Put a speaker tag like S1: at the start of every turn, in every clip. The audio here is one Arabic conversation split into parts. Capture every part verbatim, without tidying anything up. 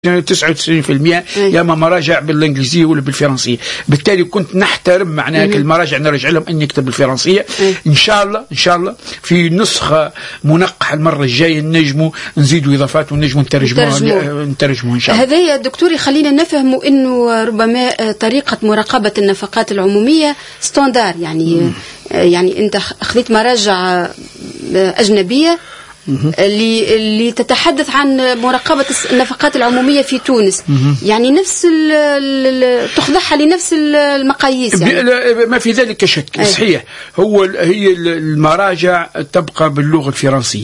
S1: تسعة وتسعين بالمئة يا اما مراجع بالانجليزيه ولا بالفرنسيه، بالتالي كنت نحترم معناها المراجع نرجع لهم ان يكتب بالفرنسيه. ان شاء الله ان شاء الله في نسخه منقحه المره الجايه نجموا نزيدوا اضافات ونجموا نترجموها نترجموها ان شاء الله.
S2: هذا يا دكتوري خلينا نفهموا انه ربما طريقه مراقبه النفقات العموميه ستاندار، يعني م. يعني انت خذيت مراجع اجنبيه اللي اللي تتحدث عن مراقبة النفقات العمومية في تونس، يعني نفس تخضعها لنفس المقاييس يعني.
S1: ما في ذلك شك. أي. صحيح، هو هي المراجع تبقى باللغة الفرنسية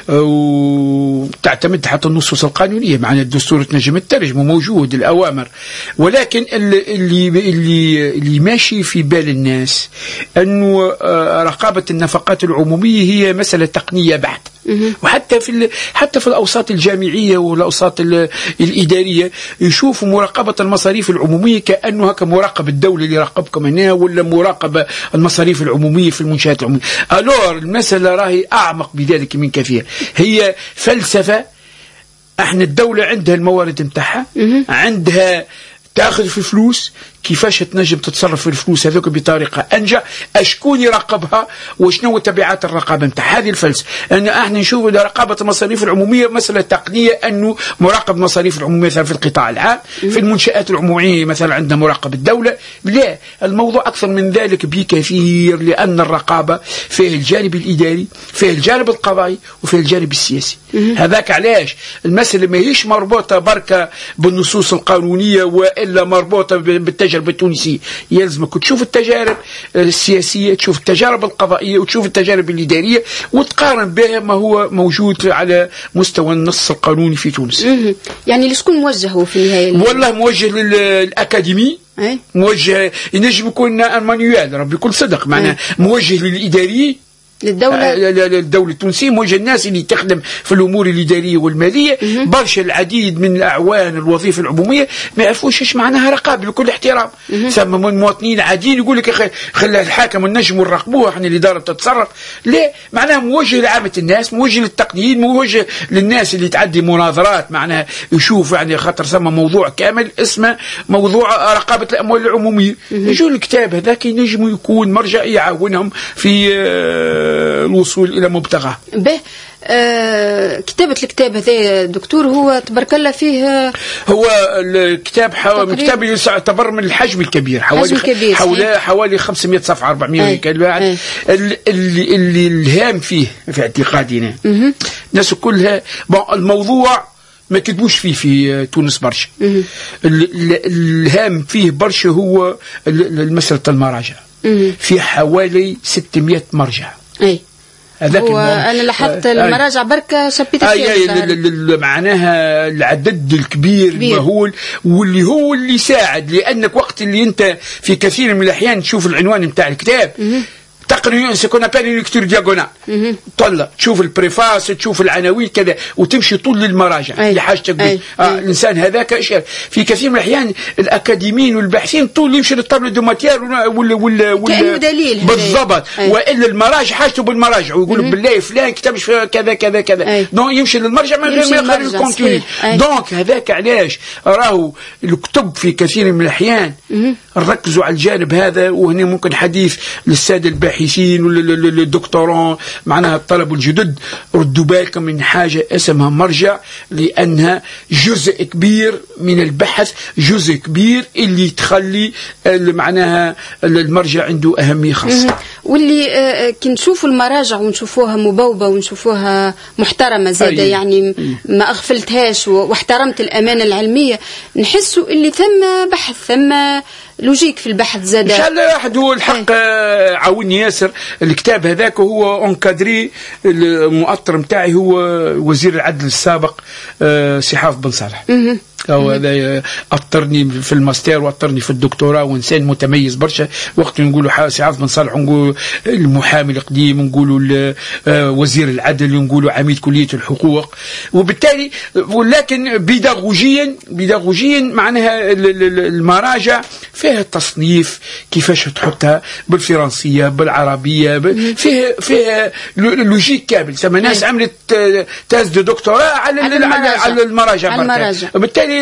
S1: وتعتمد حتى النصوص القانونية، معنى الدستور تنجم الترجم وموجود الأوامر، ولكن اللي اللي اللي ماشي في بال الناس أنه رقابة النفقات العمومية هي مسألة تقنية بحت. وحتى في حتى في الاوساط الجامعيه والاوساط الاداريه يشوفوا مراقبه المصاريف العموميه كانه هكا مراقب الدوله اللي يراقبكم هنا، ولا مراقبه المصاريف العموميه في المنشات العموميه. الور المساله راهي اعمق بذلك من كثير، هي فلسفه. احنا الدوله عندها الموارد نتاعها، عندها تاخذ في فلوس، كيفاش تنجم تتصرف في الفلوس هذوك بطريقه انجح، اشكون يراقبها وشنو تبعات الرقابه نتاع هذه الفلسفه. ان احنا نشوف رقابه المصاريف العموميه مساله تقنيه، انه مراقب المصاريف العموميه مثلا في القطاع العام، في المنشات العموميه مثلا عندنا مراقب الدوله. لا، الموضوع اكثر من ذلك بكثير، لان الرقابه فيه الجانب الاداري، فيه الجانب القضائي، وفيه الجانب السياسي. هذاك علاش المساله ماهيش مربوطه بركه بالنصوص القانونيه والا مربوطه بالتجارب التجربة التونسية. يلزمك تشوف التجارب السياسية، تشوف التجارب القضائية، وتشوف التجارب الإدارية، وتقارن بها ما هو موجود على مستوى النص القانوني في تونس.
S2: يعني لشكون موجه في النهاية؟
S1: والله موجه للأكاديمي، موجه ينجم يكون مانويال ربي يكون صدق، معناه موجه للإداري
S2: للدولة
S1: للدولة التونسية، موجه الناس اللي تخدم في الأمور الإدارية والمالية. برشا العديد من الأعوان الوظيفة العمومية ما يعرفوش ايش معناها رقابة، بكل احترام. ثم من مواطنين عاديين يقول لك خلى الحاكم النجم نراقبوه، احنا الإدارة تتصرف. لا، معناها موجه لعامة الناس، موجه للتقنيين، موجه للناس اللي تعدي مناظرات، معناها يشوف يعني خاطر ثم موضوع كامل اسمه موضوع رقابة الأموال العمومية. يجوا الكتاب هذاك ينجم يكون مرجع يعاونهم في الوصول إلى مبتغاه.
S2: به آه كتابة الكتاب هذا دكتور هو تبارك الله فيه،
S1: هو الكتاب حو... كتاب يعتبر من الحجم الكبير، حوالي
S2: كبير
S1: حوالي حوالي خمسمائة صفحة أربعمائة كلمة. اللي, اللي الهام فيه في اعتقادنا الناس كلها الموضوع ما كتبوش فيه في تونس برشا. الهام فيه برشا هو المسألة المراجع، في حوالي ستمائة مرجع.
S2: اي هو انا لاحظت المراجع بركه شبيت
S1: فيها، معناها العدد الكبير المهول، واللي هو اللي يساعد. لانك وقت اللي انت في كثير من الاحيان تشوف العنوان نتاع الكتاب تقريبا سكون ابل ليكتور دياغونال، طلع تشوف البريفاس، تشوف العناوين كذا، وتمشي طول المراجع اللي حاجتك به. آه الانسان هذاك في كثير من الاحيان الاكاديميين والباحثين طول يمشي للطابل دو ماتير ولا ولا ولا
S2: كانه دليل
S1: بالضبط، والا المراجع حاجته بالمراجع، ويقول بالله فلان كتب كذا كذا كذا، دونك يمشي للمرجع من غير ما يقرا الكونتوني. دونك هذاك علاش راهو الكتب في كثير من الاحيان ركزوا على الجانب هذا. وهنا ممكن حديث للساده الباحثين والدكتوراه، معناها الطلب الجدد، ردوا بالكم من حاجة اسمها مرجع، لأنها جزء كبير من البحث، جزء كبير اللي تخلي معناها المرجع عنده أهمية خاصة.
S2: واللي كي نشوفوا المراجع ونشوفوها مبوبة ونشوفوها محترمة زادة، يعني ما أغفلتهاش واحترمت الأمانة العلمية، نحسوا اللي ثم بحث، ثم لوجيك في البحث زاد.
S1: ان شاء الله واحد هو الحق عاوني ياسر. الكتاب هذاك هو انكادري، المؤطر نتاعي هو وزير العدل السابق سي حافظ بن صالح. أو هذا أطرني في الماستر وأطرني في الدكتوراه، وإنسان متميز برشا. وقت نقولوا سي حافظ بن صالح نقولوا المحامي القديم، نقولوا وزير العدل، نقولوا عميد كلية الحقوق. وبالتالي ولكن بيداغوجيا بيداغوجيا معناها المراجع فيها التصنيف كيفاش تحطها بالفرنسية بالعربية، فيها فيها لوجيك كامل. سما ناس عملت تاز دو دكتوراه على على المراجع،
S2: المراجع.
S1: وبالتالي